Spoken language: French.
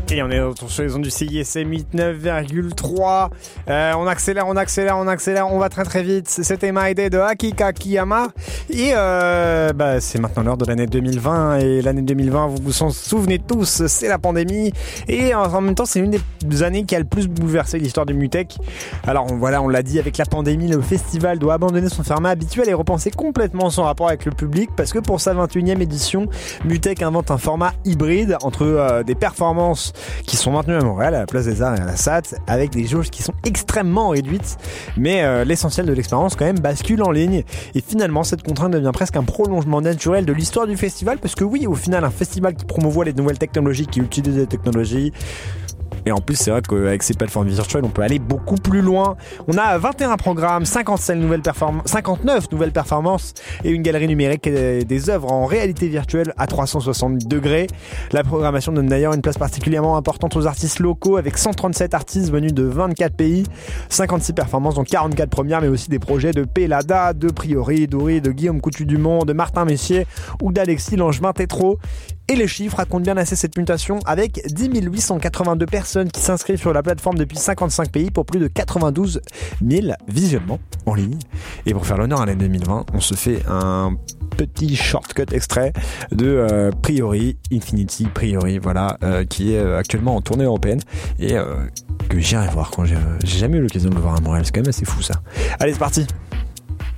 Et on est retour sur les ondes du CISM 89,3. On accélère, on va très très vite. C'était My Day de Akika Kiyama. Et c'est maintenant l'heure de l'année 2020. Et l'année 2020, vous vous en souvenez tous, c'est la pandémie. Et en même temps, c'est une des années qui a le plus bouleversé l'histoire du Mutech. Alors on l'a dit, avec la pandémie, le festival doit abandonner son format habituel et repenser complètement son rapport avec le public. Parce que pour sa 21e édition, Mutech invente un format hybride entre des performances qui sont maintenues à Montréal, à la Place des Arts et à la SAT, avec des jauges qui sont extrêmement réduites, mais l'essentiel de l'expérience quand même bascule en ligne. Et finalement, cette contrainte devient presque un prolongement naturel de l'histoire du festival, parce que oui, au final, un festival qui promouvoit les nouvelles technologies, qui utilise les technologies, et en plus, c'est vrai qu'avec ces plateformes virtuelles, on peut aller beaucoup plus loin. On a 21 programmes, 59 nouvelles performances et une galerie numérique et des œuvres en réalité virtuelle à 360 degrés. La programmation donne d'ailleurs une place particulièrement importante aux artistes locaux, avec 137 artistes venus de 24 pays, 56 performances, dont 44 premières, mais aussi des projets de Pelada, de Priori, d'Ori, de Guillaume Coutu-Dumont, de Martin Messier ou d'Alexis Langevin-Tétrault. Et les chiffres racontent bien assez cette mutation, avec 10 882 personnes qui s'inscrivent sur la plateforme depuis 55 pays pour plus de 92 000 visionnements en ligne. Et pour faire l'honneur à l'année 2020, on se fait un petit shortcut extrait de Priori, Infinity Priori, qui est actuellement en tournée européenne et que j'irai voir quand j'ai jamais eu l'occasion de le voir à Montréal. C'est quand même assez fou ça. Allez, c'est parti!